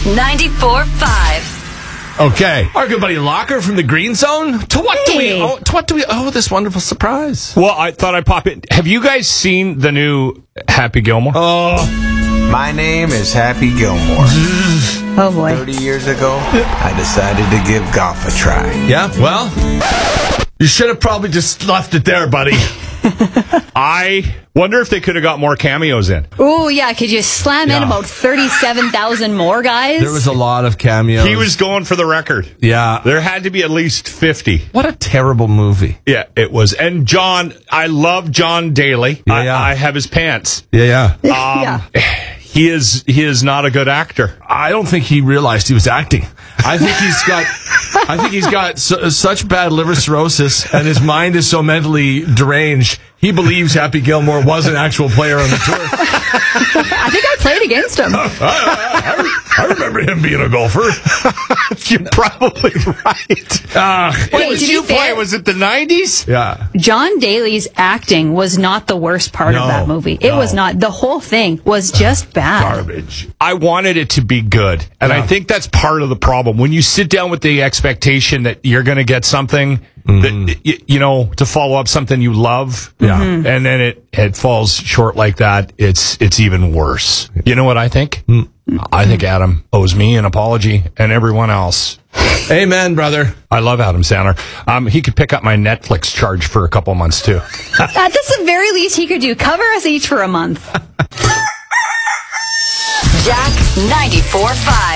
94.5. Okay. Our good buddy Locker from the Green Zone. To what do we owe this wonderful surprise? Well, I thought I'd pop in. Have you guys seen the new Happy Gilmore? My name is Happy Gilmore. Oh, boy. 30 years ago, I decided to give golf a try. Yeah, well, you should have probably just left it there, buddy. I wonder if they could have got more cameos in. Oh, yeah. Could you slam in about 37,000 more guys? There was a lot of cameos. He was going for the record. Yeah. There had to be at least 50. What a terrible movie. Yeah, it was. And John, I love John Daly. Yeah. I have his pants. Yeah. Yeah. He is not a good actor. I don't think he realized he was acting. I think he's got such bad liver cirrhosis, and his mind is so mentally deranged. He believes Happy Gilmore was an actual player on the tour. I think I played against him. I remember him being a golfer. You're probably right. Wait, Did to you be play? fair- Was it the 90s? Yeah. John Daly's acting was not the worst part of that movie. It was not. The whole thing was just bad. Garbage. I wanted it to be good. And I think that's part of the problem. When you sit down with the expectation that you're going to get something that, to follow up something you love. Yeah. Mm-hmm. And then it falls short like that. It's even worse. You know what I think? I think Adam owes me an apology and everyone else. Amen, brother. I love Adam Sandler. He could pick up my Netflix charge for a couple months too. That's the very least he could do. Cover us each for a month. Jack 94.5.